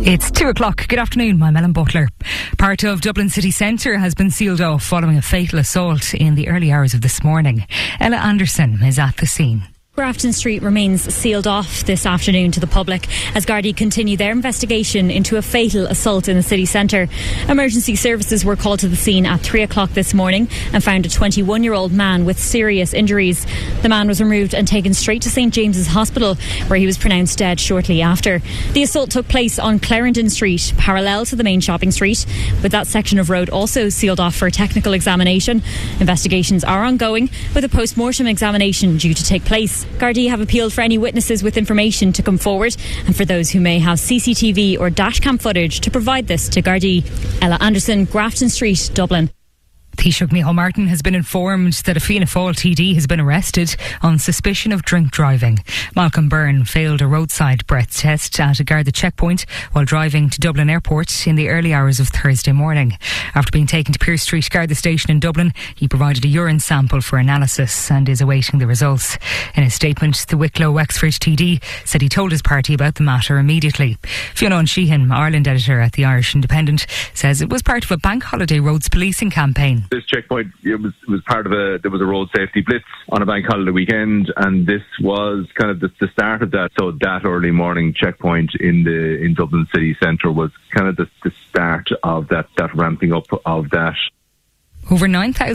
It's 2 o'clock. Good afternoon, I'm Ellen Butler. Part of Dublin city centre has been sealed off following a fatal assault in the early hours of this morning. Ella Anderson is at the scene. Grafton Street remains sealed off this afternoon to the public as Gardaí continue their investigation into a fatal assault in the city centre. Emergency services were called to the scene at 3 o'clock this morning and found a 21-year-old man with serious injuries. The man was removed and taken straight to St James's Hospital, where he was pronounced dead shortly after. The assault took place on Clarendon Street, parallel to the main shopping street, with that section of road also sealed off for technical examination. Investigations are ongoing, with a post-mortem examination due to take place. Gardaí have appealed for any witnesses with information to come forward and for those who may have CCTV or dashcam footage to provide this to Gardaí. Ella Anderson, Grafton Street, Dublin. Taoiseach Micheál Martin has been informed that a Fianna Fáil TD has been arrested on suspicion of drink driving. Malcolm Byrne failed a roadside breath test at a Garda checkpoint while driving to Dublin Airport in the early hours of Thursday morning. After being taken to Pearse Street Garda Station in Dublin, he provided a urine sample for analysis and is awaiting the results. In a statement, the Wicklow Wexford TD said he told his party about the matter immediately. Fionn Sheehan, Ireland editor at the Irish Independent, says it was part of a bank holiday roads policing campaign. This checkpoint there was a road safety blitz on a bank holiday weekend, and this was kind of the start of that. So that early morning checkpoint in Dublin city centre was kind of the start of that ramping up of that. Over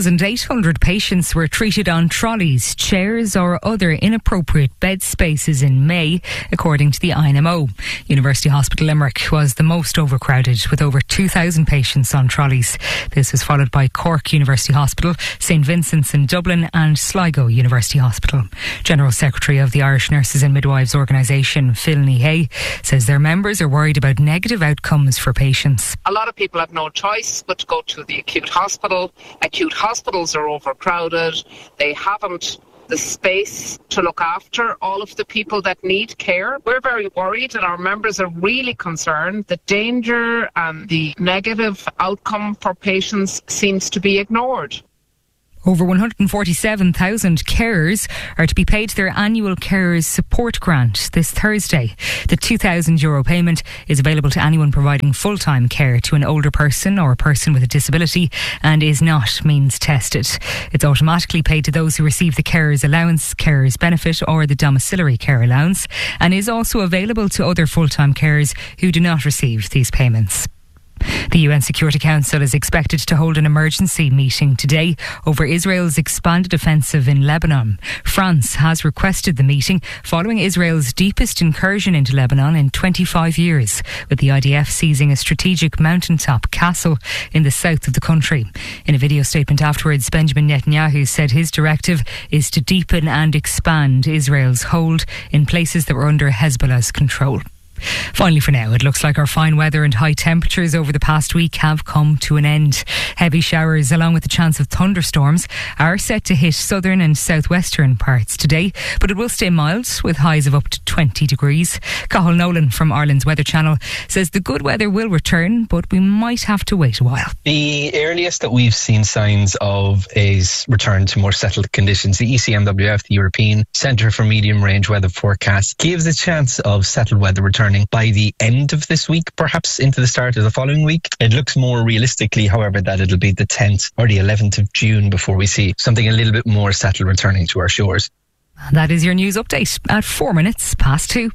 9,800 patients were treated on trolleys, chairs or other inappropriate bed spaces in May, according to the INMO. University Hospital Limerick was the most overcrowded, with over 2,000 patients on trolleys. This was followed by Cork University Hospital, St Vincent's in Dublin and Sligo University Hospital. General Secretary of the Irish Nurses and Midwives Organisation, Phil Nihay, says their members are worried about negative outcomes for patients. A lot of people have no choice but to go to the acute hospital. Acute hospitals are overcrowded. They haven't the space to look after all of the people that need care. We're very worried, and our members are really concerned. The danger and the negative outcome for patients seems to be ignored. Over 147,000 carers are to be paid their annual Carers Support Grant this Thursday. The €2,000 payment is available to anyone providing full-time care to an older person or a person with a disability and is not means tested. It's automatically paid to those who receive the Carers Allowance, Carers Benefit or the Domiciliary Care Allowance, and is also available to other full-time carers who do not receive these payments. The UN Security Council is expected to hold an emergency meeting today over Israel's expanded offensive in Lebanon. France has requested the meeting following Israel's deepest incursion into Lebanon in 25 years, with the IDF seizing a strategic mountaintop castle in the south of the country. In a video statement afterwards, Benjamin Netanyahu said his directive is to deepen and expand Israel's hold in places that were under Hezbollah's control. Finally, for now, it looks like our fine weather and high temperatures over the past week have come to an end. Heavy showers, along with the chance of thunderstorms, are set to hit southern and southwestern parts today, but it will stay mild with highs of up to 20 degrees. Cathal Nolan from Ireland's Weather Channel says the good weather will return, but we might have to wait a while. The earliest that we've seen signs of is return to more settled conditions. The ECMWF, the European Centre for Medium Range Weather Forecast, gives a chance of settled weather returning by the end of this week, perhaps into the start of the following week. It looks more realistically, however, that it'll be the 10th or the 11th of June before we see something a little bit more settled returning to our shores. That is your news update at 4 minutes past 2.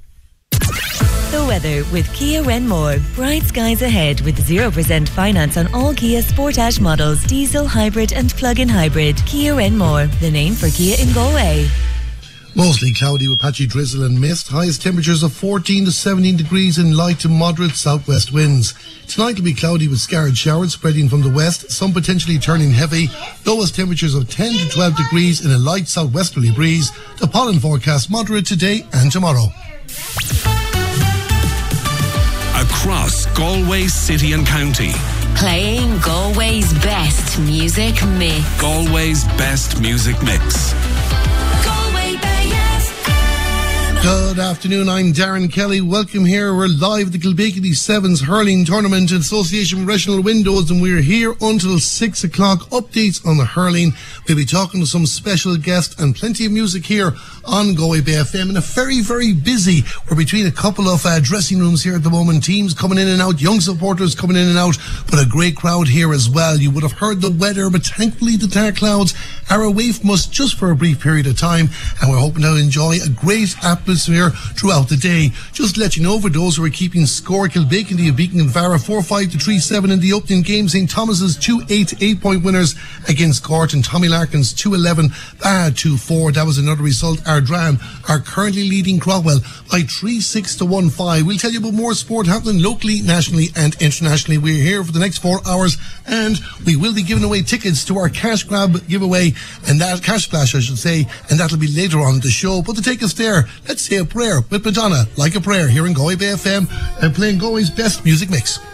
The weather with Kia Renmore. Bright skies ahead with 0% finance on all Kia Sportage models, diesel, hybrid and plug-in hybrid. Kia Renmore, the name for Kia in Galway. Mostly cloudy with patchy drizzle and mist. Highest temperatures of 14 to 17 degrees in light to moderate southwest winds. Tonight will be cloudy with scattered showers spreading from the west, some potentially turning heavy. Lowest temperatures of 10 to 12 degrees in a light southwesterly breeze. The pollen forecast moderate today and tomorrow. Across Galway City and County. Playing Galway's best music mix. Galway's best music mix. Galway Bay FM. Good afternoon, I'm Darren Kelly. Welcome here. We're live at the Kilbeaky Sevens Hurling Tournament in association with Reginald Windows, and we're here until 6 o'clock. Updates on the hurling. We'll be talking to some special guests and plenty of music here on Galway Bay FM. And a very, very busy. We're between a couple of dressing rooms here at the moment. Teams coming in and out, young supporters coming in and out, but a great crowd here as well. You would have heard the weather, but thankfully the dark clouds are away from us just for a brief period of time, and we're hoping to enjoy a great atmosphere throughout the day. Just to let you know, for those who are keeping score, Kilbeaky have beaten Vara 4-5 to 3-7 in the opening game. St. Thomas's 2-8 8-point winners against Court, and Tommy Larkin's 2-11 2-4. That was another result. Ardran are currently leading Crowell by 3-6 to 1-5. We'll tell you about more sport happening locally, nationally and internationally. We're here for the next 4 hours, and we will be giving away tickets to our cash grab giveaway, and that cash splash I should say, and that'll be later on in the show. But to take us there, let's say a prayer with Madonna, Like a Prayer, here in Galway Bay FM, and playing Galway's best music mix.